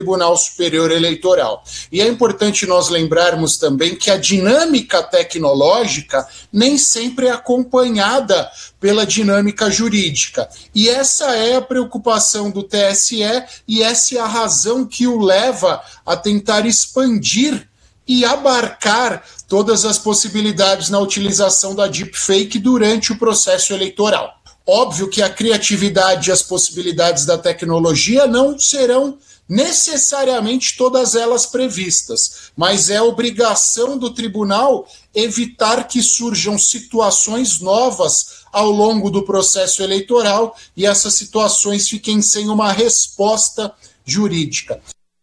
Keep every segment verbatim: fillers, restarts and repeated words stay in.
Tribunal Superior Eleitoral. E é importante nós lembrarmos também que a dinâmica tecnológica nem sempre é acompanhada pela dinâmica jurídica. E essa é a preocupação do T S E e essa é a razão que o leva a tentar expandir e abarcar todas as possibilidades na utilização da deepfake durante o processo eleitoral. Óbvio que a criatividade e as possibilidades da tecnologia não serão necessariamente todas elas previstas, mas é obrigação do tribunal evitar que surjam situações novas ao longo do processo eleitoral e essas situações fiquem sem uma resposta jurídica.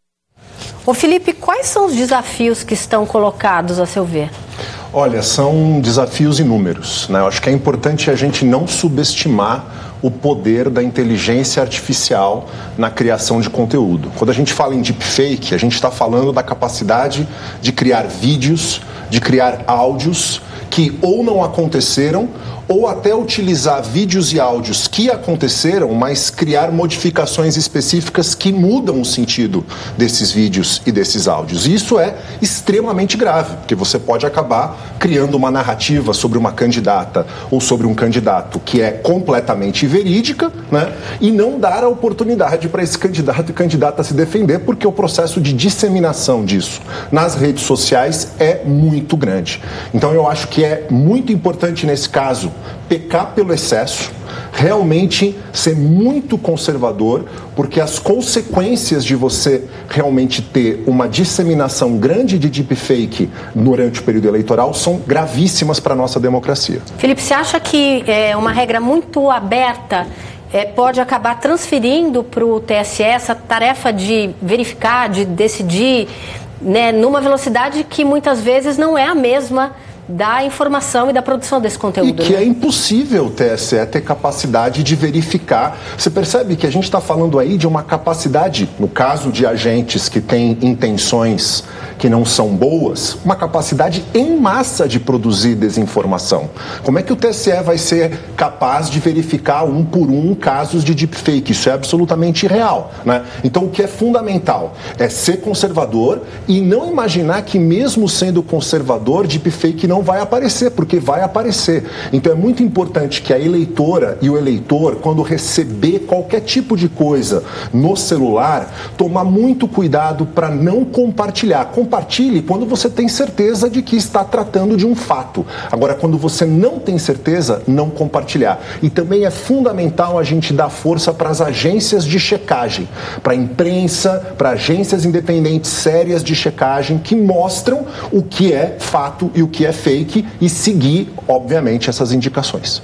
Ô Felipe, quais são os desafios que estão colocados, a seu ver? Olha, são desafios inúmeros, né? Eu acho que é importante a gente não subestimar o poder da inteligência artificial na criação de conteúdo. Quando a gente fala em deepfake, a gente está falando da capacidade de criar vídeos, de criar áudios que ou não aconteceram, ou até utilizar vídeos e áudios que aconteceram, mas criar modificações específicas que mudam o sentido desses vídeos e desses áudios. E isso é extremamente grave, porque você pode acabar criando uma narrativa sobre uma candidata ou sobre um candidato que é completamente verídica, né? E não dar a oportunidade para esse candidato e candidata se defender, porque o processo de disseminação disso nas redes sociais é muito grande. Então eu acho que é muito importante nesse caso pecar pelo excesso, realmente ser muito conservador, porque as consequências de você realmente ter uma disseminação grande de deepfake durante o período eleitoral são gravíssimas para a nossa democracia. Felipe, você acha que é, uma regra muito aberta é, pode acabar transferindo para o T S E essa tarefa de verificar, de decidir, né, numa velocidade que muitas vezes não é a mesma da informação e da produção desse conteúdo? E que né? é impossível o T S E ter capacidade de verificar. Você percebe que a gente está falando aí de uma capacidade, no caso de agentes que têm intenções que não são boas, uma capacidade em massa de produzir desinformação. Como é que o T S E vai ser capaz de verificar um por um casos de deepfake? Isso é absolutamente irreal, né? Então o que é fundamental é ser conservador e não imaginar que mesmo sendo conservador, deepfake não vai aparecer, porque vai aparecer. Então é muito importante que a eleitora e o eleitor, quando receber qualquer tipo de coisa no celular, tomar muito cuidado para não compartilhar. Compartilhe quando você tem certeza de que está tratando de um fato. Agora, quando você não tem certeza, não compartilhar. E também é fundamental a gente dar força para as agências de checagem, para a imprensa, para agências independentes sérias de checagem que mostram o que é fato e o que é fake e seguir, obviamente, essas indicações.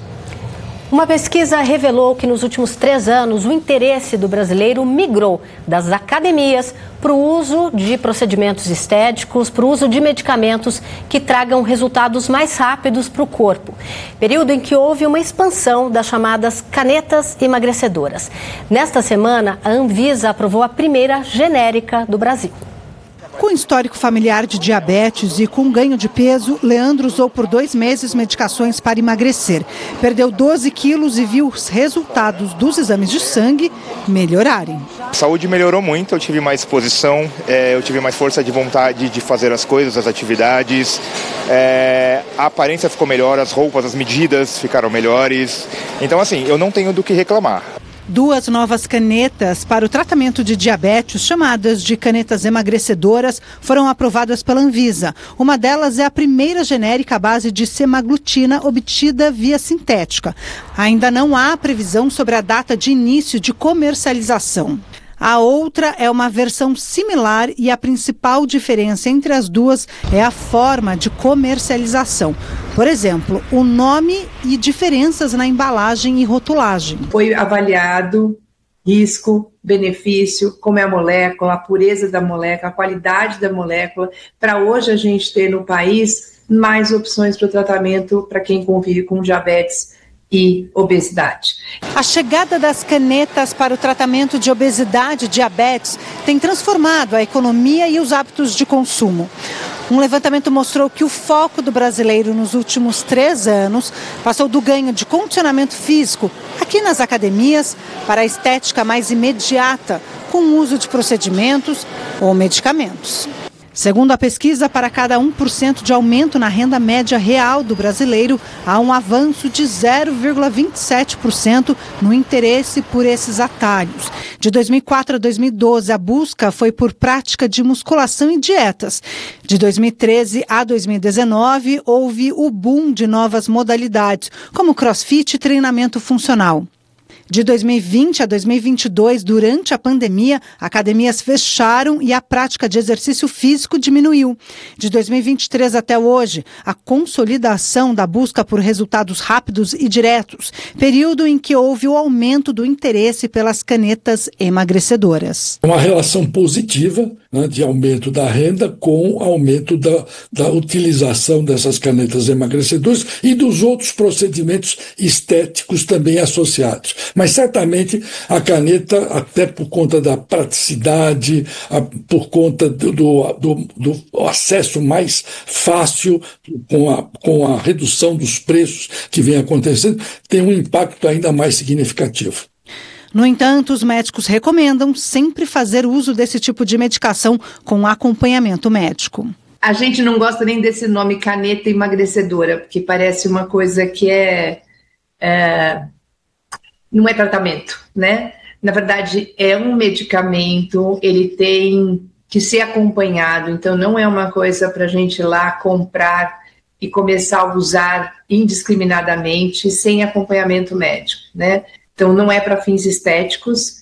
Uma pesquisa revelou que nos últimos três anos o interesse do brasileiro migrou das academias para o uso de procedimentos estéticos, para o uso de medicamentos que tragam resultados mais rápidos para o corpo. Período em que houve uma expansão das chamadas canetas emagrecedoras. Nesta semana, a Anvisa aprovou a primeira genérica do Brasil. Com histórico familiar de diabetes e com ganho de peso, Leandro usou por dois meses medicações para emagrecer. Perdeu doze quilos e viu os resultados dos exames de sangue melhorarem. A saúde melhorou muito, eu tive mais disposição, é, eu tive mais força de vontade de fazer as coisas, as atividades. É, a aparência ficou melhor, as roupas, as medidas ficaram melhores. Então, assim, eu não tenho do que reclamar. Duas novas canetas para o tratamento de diabetes, chamadas de canetas emagrecedoras, foram aprovadas pela Anvisa. Uma delas é a primeira genérica à base de semaglutida obtida via sintética. Ainda não há previsão sobre a data de início de comercialização. A outra é uma versão similar e a principal diferença entre as duas é a forma de comercialização. Por exemplo, o nome e diferenças na embalagem e rotulagem. Foi avaliado risco, benefício, como é a molécula, a pureza da molécula, a qualidade da molécula, para hoje a gente ter no país mais opções para o tratamento para quem convive com diabetes e obesidade. A chegada das canetas para o tratamento de obesidade e diabetes tem transformado a economia e os hábitos de consumo. Um levantamento mostrou que o foco do brasileiro nos últimos três anos passou do ganho de condicionamento físico aqui nas academias para a estética mais imediata, com o uso de procedimentos ou medicamentos. Segundo a pesquisa, para cada um por cento de aumento na renda média real do brasileiro, há um avanço de zero vírgula vinte e sete por cento no interesse por esses atalhos. De dois mil e quatro a dois mil e doze, a busca foi por prática de musculação e dietas. De dois mil e treze a dois mil e dezenove, houve o boom de novas modalidades, como crossfit e treinamento funcional. De dois mil e vinte a dois mil e vinte e dois, durante a pandemia, academias fecharam e a prática de exercício físico diminuiu. De dois mil e vinte e três até hoje, a consolidação da busca por resultados rápidos e diretos, período em que houve o aumento do interesse pelas canetas emagrecedoras. Uma relação positiva, né, de aumento da renda com aumento da, da utilização dessas canetas emagrecedoras e dos outros procedimentos estéticos também associados. Mas certamente a caneta, até por conta da praticidade, a, por conta do, do, do, do acesso mais fácil, com a, com a redução dos preços que vem acontecendo, tem um impacto ainda mais significativo. No entanto, os médicos recomendam sempre fazer uso desse tipo de medicação com acompanhamento médico. A gente não gosta nem desse nome caneta emagrecedora, porque parece uma coisa que é... é... não é tratamento, né? Na verdade, é um medicamento, ele tem que ser acompanhado, então não é uma coisa para a gente ir lá comprar e começar a usar indiscriminadamente, sem acompanhamento médico, né? Então não é para fins estéticos.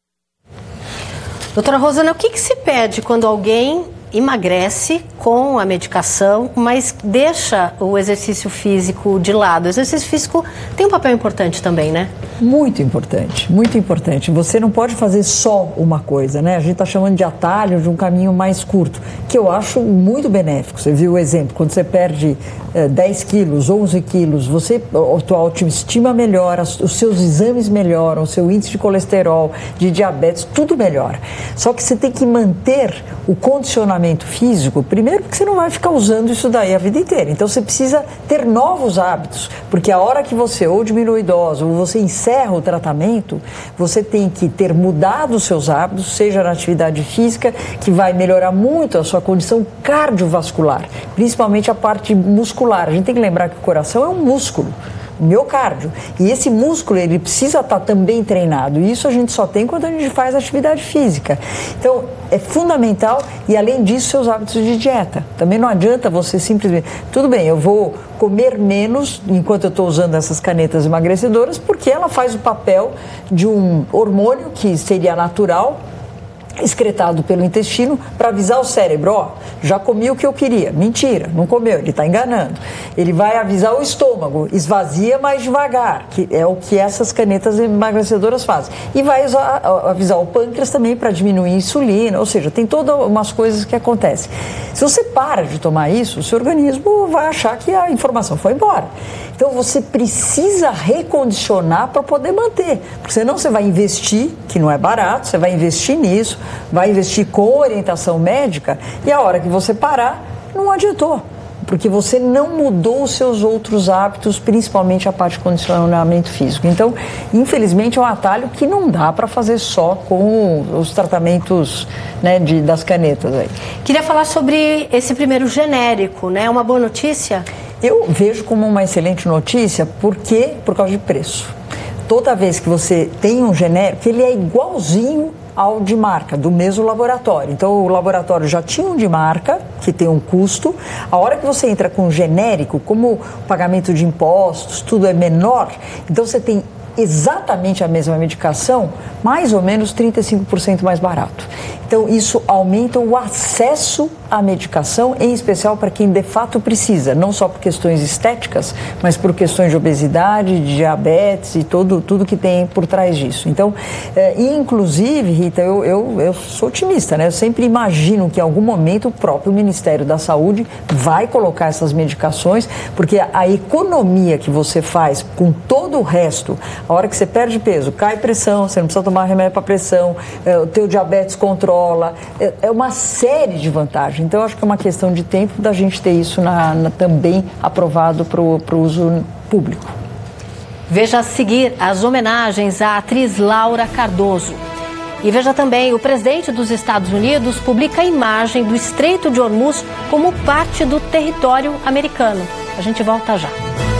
Doutora Rosana, o que, que se pede quando alguém emagrece com a medicação, mas deixa o exercício físico de lado? O exercício físico tem um papel importante também, né? Muito importante, muito importante. Você não pode fazer só uma coisa, né? A gente está chamando de atalho, de um caminho mais curto, que eu acho muito benéfico. Você viu o exemplo, quando você perde eh, dez quilos, onze quilos, você, a tua autoestima melhora, os seus exames melhoram, o seu índice de colesterol, de diabetes, tudo melhora. Só que você tem que manter o condicionamento físico, primeiro porque você não vai ficar usando isso daí a vida inteira. Então você precisa ter novos hábitos, porque a hora que você ou diminui dose ou você encerra o tratamento, você tem que ter mudado os seus hábitos, seja na atividade física, que vai melhorar muito a sua condição cardiovascular, principalmente a parte muscular. A gente tem que lembrar que o coração é um músculo, miocárdio, e esse músculo ele precisa estar também treinado, e isso a gente só tem quando a gente faz atividade física. Então é fundamental, e além disso seus hábitos de dieta. Também não adianta você simplesmente, tudo bem, eu vou comer menos enquanto eu estou usando essas canetas emagrecedoras, porque ela faz o papel de um hormônio que seria natural, excretado pelo intestino, para avisar o cérebro, ó, já comi o que eu queria. Mentira, não comeu, ele está enganando. Ele vai avisar o estômago, esvazia mais devagar, que é o que essas canetas emagrecedoras fazem. E vai usar, avisar o pâncreas também para diminuir a insulina, ou seja, tem todas umas coisas que acontecem. Se você para de tomar isso, o seu organismo vai achar que a informação foi embora. Então você precisa recondicionar para poder manter, porque senão você vai investir, que não é barato, você vai investir nisso, vai investir com orientação médica, e a hora que você parar, não adiantou, porque você não mudou os seus outros hábitos, principalmente a parte de condicionamento físico. Então, infelizmente, é um atalho que não dá para fazer só com os tratamentos, né, de, das canetas aí. Queria falar sobre esse primeiro genérico, né? É uma boa notícia? Eu vejo como uma excelente notícia, porque por causa de preço. Toda vez que você tem um genérico, ele é igualzinho ao de marca, do mesmo laboratório. Então, o laboratório já tinha um de marca, que tem um custo. A hora que você entra com um genérico, como o pagamento de impostos, tudo é menor, então você tem exatamente a mesma medicação, mais ou menos trinta e cinco por cento mais barato. Então, isso aumenta o acesso à medicação, em especial para quem de fato precisa, não só por questões estéticas, mas por questões de obesidade, de diabetes e todo, tudo que tem por trás disso. Então, é, e inclusive, Rita, eu, eu, eu sou otimista, né? Eu sempre imagino que em algum momento o próprio Ministério da Saúde vai colocar essas medicações, porque a economia que você faz com todo o resto, A hora que você perde peso, cai pressão, você não precisa tomar remédio para pressão, é, o teu diabetes controla, é, é uma série de vantagens. Então, eu acho que é uma questão de tempo da gente ter isso na, na, também aprovado para o uso público. Veja a seguir as homenagens à atriz Laura Cardoso. E veja também, o presidente dos Estados Unidos publica a imagem do Estreito de Hormuz como parte do território americano. A gente volta já.